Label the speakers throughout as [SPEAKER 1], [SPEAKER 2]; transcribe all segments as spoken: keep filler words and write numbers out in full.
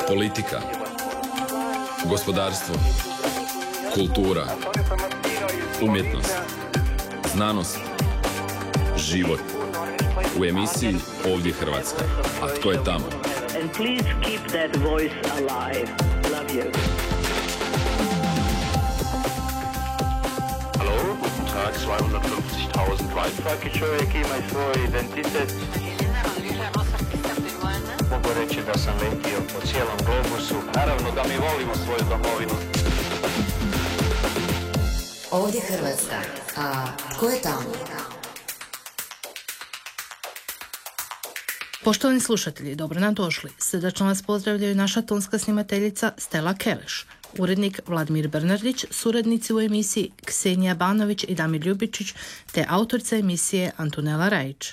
[SPEAKER 1] Politika, gospodarstvo, kultura, umjetnost, znanost, život. U emisiji Ovdje Hrvatska. A tko je tamo?
[SPEAKER 2] And please keep that voice alive. Love you.
[SPEAKER 3] Hallo, guten Tag, zweihundertfünfzigtausend Waldfrake čovjek ima svoj identitet. Mogu reći da sam letio po cijelom globusu. Naravno da mi volimo svoju domovinu.
[SPEAKER 4] Ovdje Hrvatska. A tko je tamo?
[SPEAKER 5] Poštovani slušatelji, dobro nam došli. Srdačno vas pozdravljaju naša tonska snimateljica Stella Keleš, urednik Vladimir Bernardić, suradnici u emisiji Ksenija Banović i Damir Ljubičić, te autorica emisije Antonela Rajić.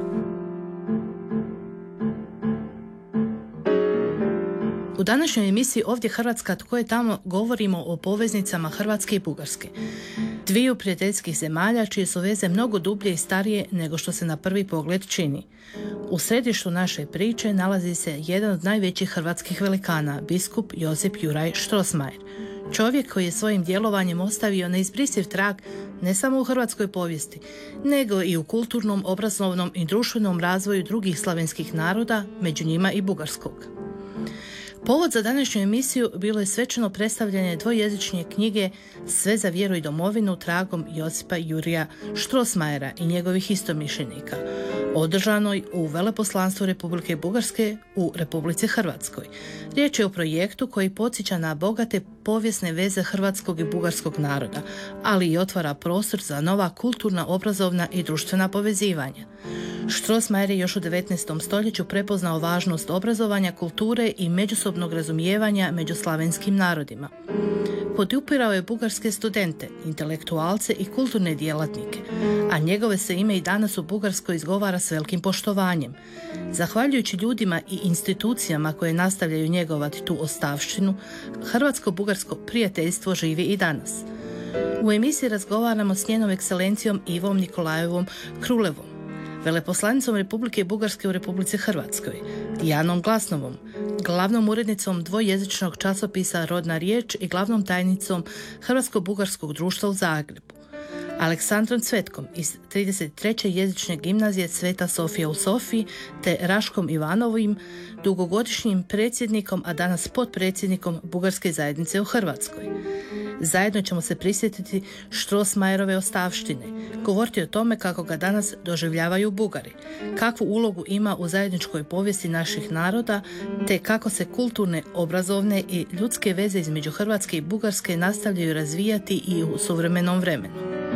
[SPEAKER 5] U današnjoj emisiji Ovdje Hrvatska, tko je tamo, govorimo o poveznicama Hrvatske i Bugarske. Dviju prijateljskih zemalja čije su veze mnogo dublje i starije nego što se na prvi pogled čini. U središtu naše priče nalazi se jedan od najvećih hrvatskih velikana, biskup Josip Juraj Strossmayer. Čovjek koji je svojim djelovanjem ostavio neizbrisiv trag ne samo u hrvatskoj povijesti, nego i u kulturnom, obrazovnom i društvenom razvoju drugih slavenskih naroda, među njima i bugarskog. Povod za današnju emisiju bilo je svečano predstavljanje dvojezične knjige Sve za vjeru i domovinu tragom Josipa Jurija Strossmayera i njegovih istomišljenika, održanoj u Veleposlanstvu Republike Bugarske u Republici Hrvatskoj. Riječ je o projektu koji podsjeća na bogate povijesne veze hrvatskog i bugarskog naroda, ali i otvara prostor za nova kulturna, obrazovna i društvena povezivanja. Strossmayer je još u devetnaestom stoljeću prepoznao važnost obrazovanja, kulture i međusobnog razumijevanja među slavenskim narodima. Podupirao je bugarske studente, intelektualce i kulturne djelatnike, a njegove se ime i danas u Bugarskoj izgovara s velikim poštovanjem. Zahvaljujući ljudima i institucijama koje nastavljaju njegovati tu ostavštinu, hrvatsko-bugarsko prijateljstvo živi i danas. U emisiji razgovaramo s njenom ekscelencijom Ivom Nikolajevom Krulevom, veleposlanicom Republike Bugarske u Republici Hrvatskoj, Dijanom Glasnovom, glavnom urednicom dvojezičnog časopisa Rodna riječ i glavnom tajnicom Hrvatsko-bugarskog društva u Zagrebu, Aleksandrom Cvetkom iz trideset treće jezične gimnazije Sveta Sofija u Sofiji, te Raškom Ivanovim, dugogodišnjim predsjednikom, a danas potpredsjednikom Bugarske zajednice u Hrvatskoj. Zajedno ćemo se prisjetiti Strossmayerove ostavštine, govoriti o tome kako ga danas doživljavaju Bugari, kakvu ulogu ima u zajedničkoj povijesti naših naroda, te kako se kulturne, obrazovne i ljudske veze između Hrvatske i Bugarske nastavljaju razvijati i u suvremenom vremenu.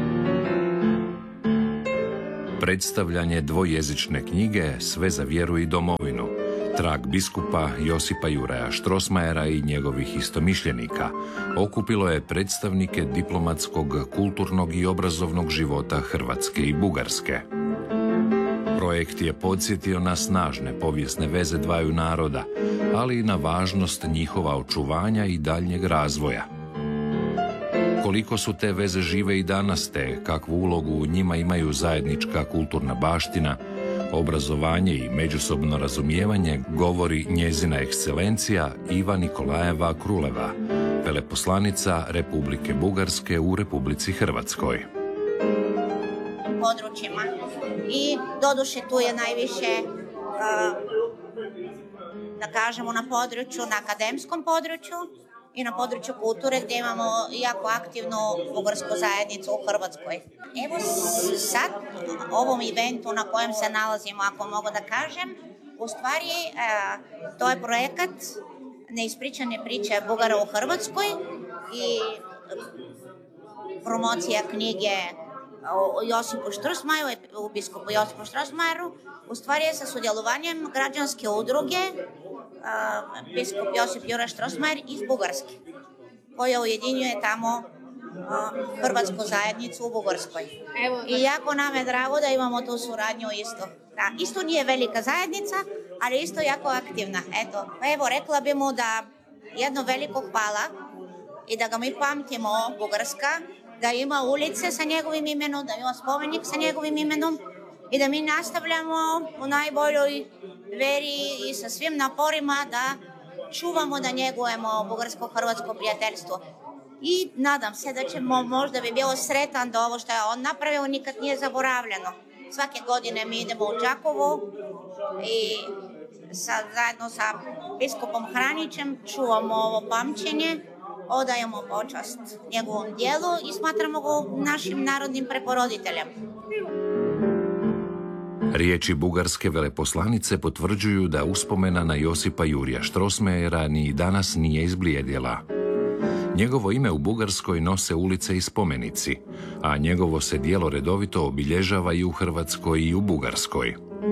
[SPEAKER 6] Predstavljanje dvojezične knjige Sve za vjeru i domovinu, trag biskupa Josipa Juraja Strossmayera i njegovih istomišljenika, okupilo je predstavnike diplomatskog, kulturnog i obrazovnog života Hrvatske i Bugarske. Projekt je podsjetio na snažne povijesne veze dvaju naroda, ali i na važnost njihova očuvanja i daljnjeg razvoja. Koliko su te veze žive i danas, te kakvu ulogu u njima imaju zajednička kulturna baština, obrazovanje i međusobno razumijevanje, govori njezina ekscelencija Iva Nikolajeva Kruleva, veleposlanica Republike Bugarske u Republici Hrvatskoj.
[SPEAKER 7] Područjima i doduše tu je najviše uh, da kažemo na području, na akademskom području i na području kulture gdje imamo jako aktivnu bugarsku zajednicu u Hrvatskoj. Evo sad ovom eventu na kojem se nalazimo, ako mogu da kažem, u stvari to je projekat Neispričane priče Bugara u Hrvatskoj i promocija knjige o Josipu Strossmayeru, u biskupu Josipu Strossmayeru, u stvari je sa sudjelovanjem građanske udruge Uh, biskup Josip Juraj Strossmayer iz Bugarske, koja ujedinjuje tamo uh, hrvatsku zajednicu u Bugarskoj. Evo. I jako nam je drago da imamo tu suradnju isto. Da, isto nije velika zajednica, ali isto jako aktivna. Eto, pa evo, rekla bi mu da jedno veliko hvala i da ga mi pamtimo, Bugarska, da ima ulice sa njegovim imenom, da ima spomenik sa njegovim imenom i da mi nastavljamo u najboljoj veri i sa svim naporima da čuvamo da njegujemo bugarsko-hrvatsko prijateljstvo. I nadam se da ćemo, možda bi bilo sretan da ovo što je on napravio nikad nije zaboravljeno. Svake godine mi idemo u Đakovo i sa, zajedno sa biskupom Hranićem čuvamo ovo pamćenje, odajemo počast njegovom dijelu i smatramo ga našim narodnim preporoditeljem.
[SPEAKER 6] Riječi bugarske veleposlanice potvrđuju da uspomena na Josipa Jurija Strossmayera ni danas nije izblijedjela. Njegovo ime u Bugarskoj nose ulice i spomenici, a njegovo se djelo redovito obilježava i u Hrvatskoj i u Bugarskoj.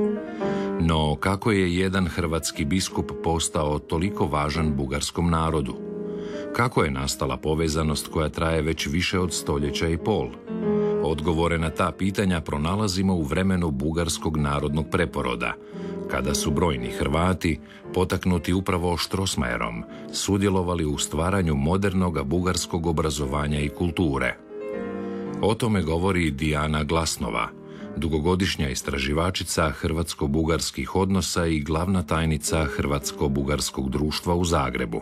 [SPEAKER 6] No, kako je jedan hrvatski biskup postao toliko važan bugarskom narodu? Kako je nastala povezanost koja traje već više od stoljeća i pol? Odgovore na ta pitanja pronalazimo u vremenu bugarskog narodnog preporoda, kada su brojni Hrvati, potaknuti upravo Strossmayerom, sudjelovali u stvaranju modernog bugarskog obrazovanja i kulture. O tome govori Dijana Glasnova, dugogodišnja istraživačica hrvatsko-bugarskih odnosa i glavna tajnica Hrvatsko-bugarskog društva u Zagrebu.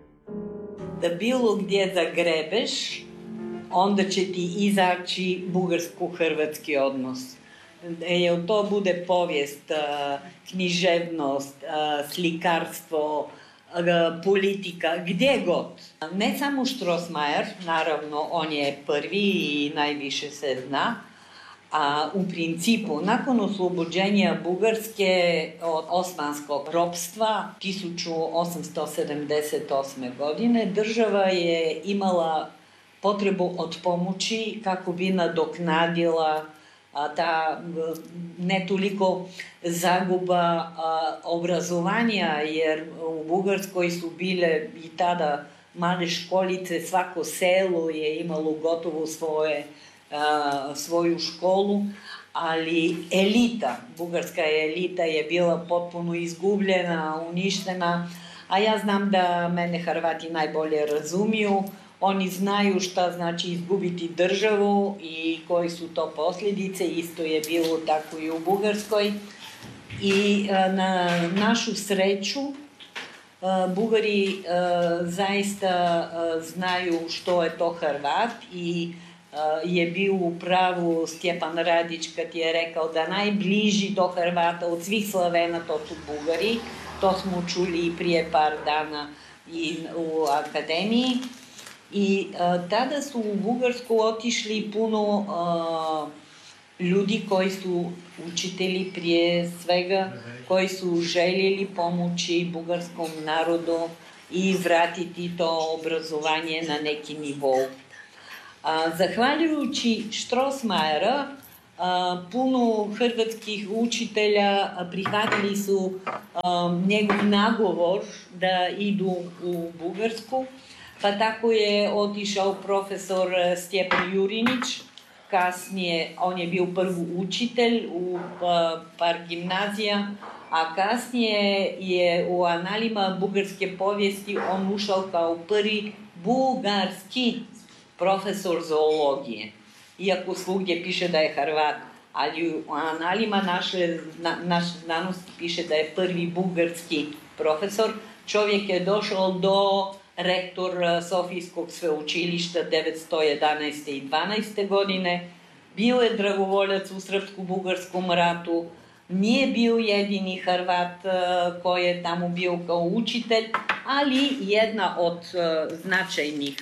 [SPEAKER 8] Da bilo gdje zagrebeš, onda će ti izaći bugarsko-hrvatski odnos. Jel to bude povijest, književnost, slikarstvo, politika, gdje god. Ne samo Strossmayer, naravno on je prvi i najviše se zna, a u principu nakon oslobođenja Bugarske od osmanskog ropstva tisuću osamsto sedamdeset osme. godine država je imala potrebu od pomoći kako bi nadoknadila a, ta ne toliko zaguba a, obrazovanja, jer u Bugarskoj su bile i tada male školice, svako selo je imalo gotovo svoje, a, svoju školu, ali elita, bugarska elita je bila potpuno izgubljena, uništena, a ja znam da mene Hrvati najbolje razumiju. Oni znaju šta znači izgubiti državu i koji su to posljedice, isto je bilo tako i u Bugarskoj. I na našu sreću Bugari zaista znaju što je to Hrvat i je bio u pravu Stjepan Radić kad je rekao da najbliži do Hrvata od svih Slavena to su Bugari. To smo čuli i prije par dana i u akademiji. I uh, tada su u Bugarsku otišli puno uh, ljudi koji su učitelji prije svega, koji su željeli pomoći bugarskom narodu i vratiti to obrazovanje na neki nivou. Uh, zahvaljujući Strossmayera, uh, puno hrvatskih učitelja prihvatili su uh, njegov nagovor da idu u Bugarsku. Pa tako je otišao profesor Stjepan Jurinić, kasnije on je bio prvi učitelj u par gimnazija, a kasnije je u analima bugarske povijesti on ušao kao prvi bugarski profesor zoologije. Iako svugdje piše da je Hrvat, ali u analima naše, na, naše znanosti piše da je prvi bugarski profesor. Čovjek je došao do rektor Sofijskog sveučilišta devetsto jedanaeste i dvanaeste. godine, bio je dragovoljac u Srpsko-bugarskom ratu, nije bio jedini Hrvat koji je tamo bio kao učitelj, ali jedna od značajnih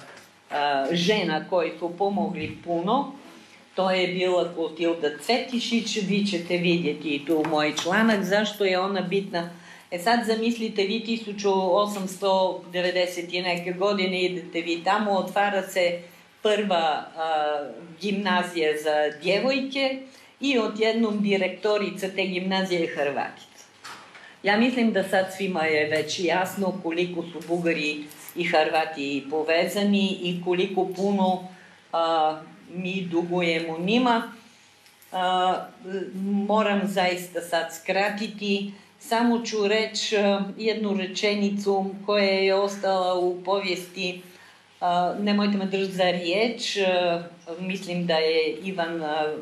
[SPEAKER 8] žena koji su pomogli puno, to je bila Klotilda Cvetišić. Vi ćete vidjeti tu moj članak zašto je ona bitna. E sad zamislite vi tisuću osamsto devedeset neke godine idete vi tamo, otvara se prva a, gimnazija za djevojke i odjednom direktorica te gimnazije je Hrvatica. Ja mislim da sad svima je već jasno koliko su Bugari i Hrvati povezani i koliko puno a, mi dugujemo njima. A, moram zaista sad skratiti. Samo ću reći jednu rečenicu koja je ostala u povijesti. Nemojte me držati za riječ. Mislim da je Ivan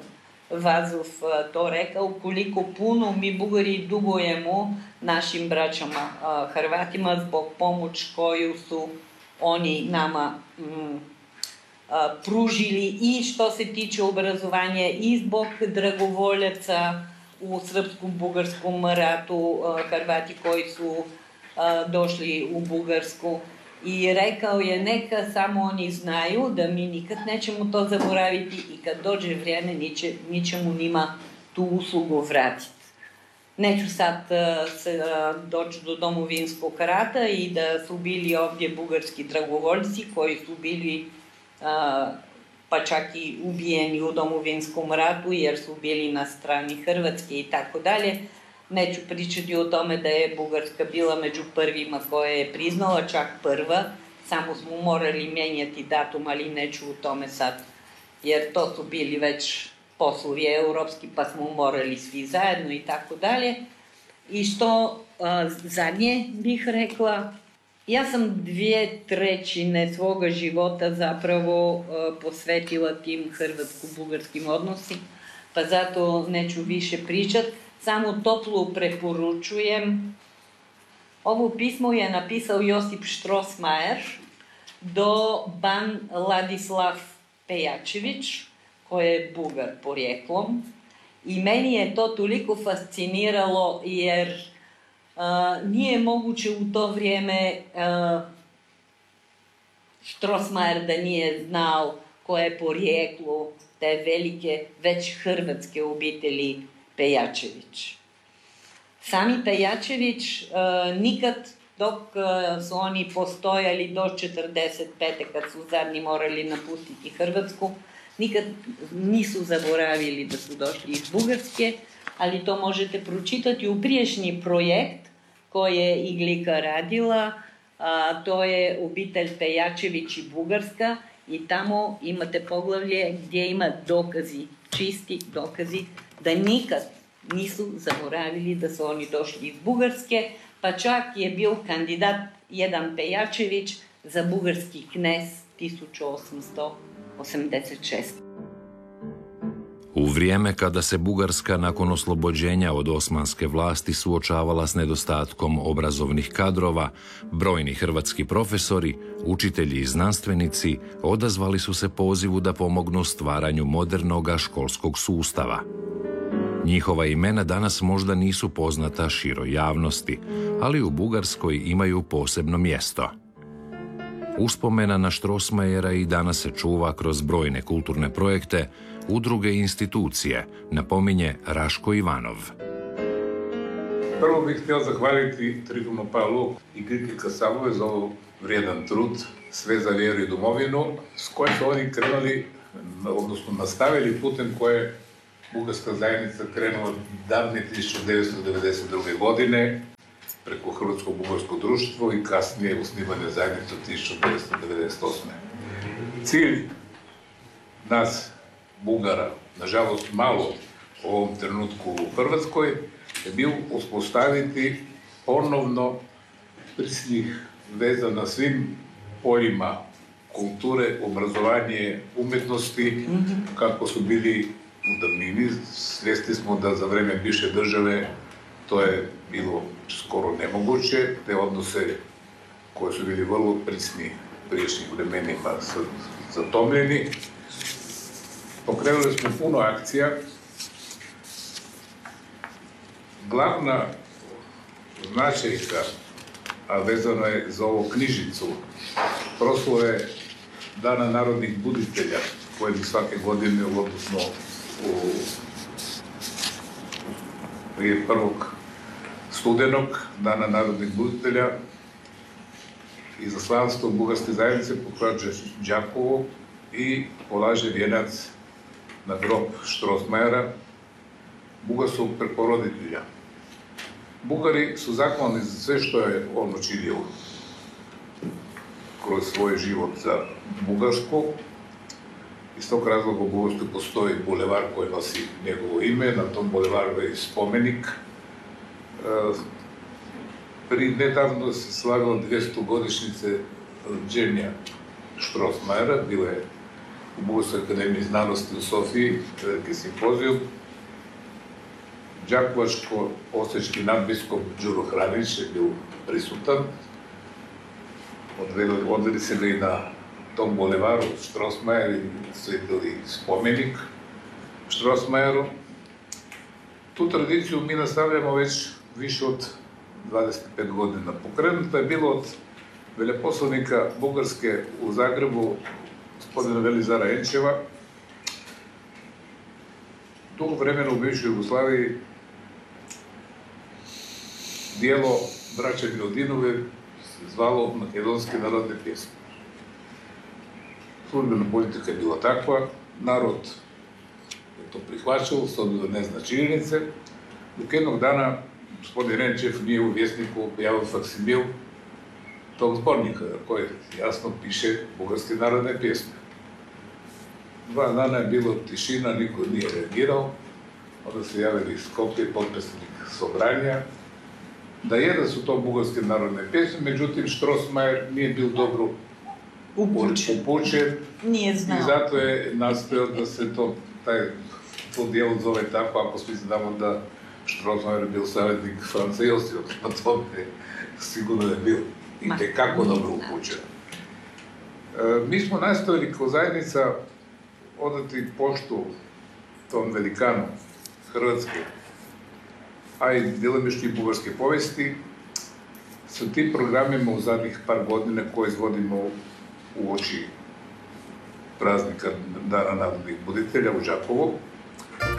[SPEAKER 8] Vazov to rekao, koliko puno mi Bugari dugujemo našim braćama Hrvatima zbog pomoć koju su oni nama mm, pružili i što se tiče obrazovanja i zbog dragovoljaca u srpskom-bugarskom ratu, Hrvati koji su došli u Bugarsku. I rekao je, neka samo oni znaju da mi nikad nećemo to zaboraviti i kad dođe vrijeme mi ćemo njima tu uslugu vratiti. Neću sad doći do domovinskog rata i da su bili ovdje bugarski dragovoljci koji su bili pa čak i ubijeni u domovinskom ratu jer su bili na strani Hrvatske i tako dalje. Neću pričati o tome da je Bugarska bila među prvima koja je priznala, čak prva, samo smo morali mijenjati datum, ali neću o tome sad, jer to su bili već poslovi europski, pa smo morali svi zajedno i tako dalje. I što a, zadnje bih rekla, ja sam dvije trećine svoga života zapravo a, posvetila tim hrvatsko-bugarskim odnosima, pa zato neću više pričati. Samo toplo preporučujem. Ovo pismo je napisao Josip Strossmayer do Ban Ladislav Pejačević, koji je Bugar porijeklom. I meni je to toliko fasciniralo jer uh, nije moguće u to vrijeme uh, Strossmayer da nije znao koje je porijeklo te velike, već hrvatske obitelji Pejačević. Sami Pejačević uh, nikad dok uh, su oni postojali do četrdeset pete kad su zadnji morali napustiti Hrvatsku, nikad nisu zaboravili da su došli iz Bugarske, ali to možete pročitati u prijašnji projekt koji je Iglika radila, a, to je obitelj Pejačević i Bugarska i tamo imate poglavlje gdje ima dokazi, čisti dokazi da nikad nisu zaboravili da su oni došli iz Bugarske, pa čak je bio kandidat jedan Pejačević za bugarski knez tisuću osamsto osamdeset šeste.
[SPEAKER 6] U vrijeme kada se Bugarska nakon oslobođenja od osmanske vlasti suočavala s nedostatkom obrazovnih kadrova, brojni hrvatski profesori, učitelji i znanstvenici odazvali su se pozivu da pomognu stvaranju modernoga školskog sustava. Njihova imena danas možda nisu poznata široj javnosti, ali u Bugarskoj imaju posebno mjesto. Uspomena na Strossmayera i danas se čuva kroz brojne kulturne projekte, udruge i institucije, napominje Raško Ivanov.
[SPEAKER 9] Prvo bih htio zahvaliti Trifonu Pavlu i Kriki Kasabove za ovo vrijedan trud, sve za vjeru i domovinu, s kojim su oni krenuli, odnosno nastavili putem koje Bugarska zajednica krenula davne tisuću devetsto devedeset druge. godine preko Hrvatsko-bugarsko društvo i kasnije osnivanje zajednice tisuću devetsto devedeset osme. Cilj nas, Bugara, nažalost malo u ovom trenutku u Hrvatskoj, je bio uspostaviti ponovno prisnih veza na svim poljima kulture, obrazovanje, umjetnosti, kako su bili u davnini. Svjesni smo da za vreme bivše države to je bilo skoro nemoguće, te odnose koje su bili vrlo prisni prijašnjih vremenima zatomljeni. Pokrenuli smo puno akcija. Glavna značajka, a vezano je za ovu knjižicu, proslove Dana narodnih buditelja, koji svake godine, odnosno u prije prvog studenog Dana narodnih buditelja, izaslanstvo Bugarske zajednice pohađa Đakovo i polaže vijenac na grob Strossmayera, bugarskog preporoditelja. Bugari su zahvalni za sve što je on učinio kroz svoj život za Bugarsku. Iz tog razloga u Bugarskoj postoji bulevar koji nosi njegovo ime, na tom bulevaru je spomenik. Pri nedavno se slavilo dvjesto godišnjice rođenja Strossmayera, bilo je u Bugarskoj akademiji znanosti u Sofiji, veliki simpozijum. Đakovačko-osečki nadbiskup Đuro Hranić je bio prisutan. Odveli se ga i na tom bulevaru Strossmayer i svetili spomenik Strossmayeru. Tu tradiciju mi nastavljamo već više od dvadeset pet godina. Pokrenuta je bilo od veleposlanika Bugarske u Zagrebu, gospodina Velizara Enčeva. Dugo vremena u bivšoj Jugoslaviji dijelo braća Milodinove se zvalo Makedonske narodne pjesme. Službena politika je bila takva, narod je to prihvaćao, s obzirom da ne zna činjenice, dok jednog dana gospodin Enčev nije u Vjesniku objavio faksimil tog zbornika, koji jasno piše Bugarske narodne pjesme. Dva dana je bilo tišina, niko nije reagirao, onda se javili iz Skopje, potpredsjednik Sobranja, da je da su to Bugarske narodne pjesme, međutim Strossmayer nije bio dobro upućen,
[SPEAKER 8] nije znao.
[SPEAKER 9] I zato je nastojao da se to, taj, to dijelo zove tako, ako svi znamo da Strossmayer je bio savjetnik Franca Josipa, na tome sigurno je bio i tekako dobro upućen. Mi smo nastojali kao zajednica odati poštu tom velikanu Hrvatske, a i djelomično i bugarske povesti, sa tim programima u zadnjih par godina koje izvodimo u oči praznika Dana narodnih buditelja u Đakovu.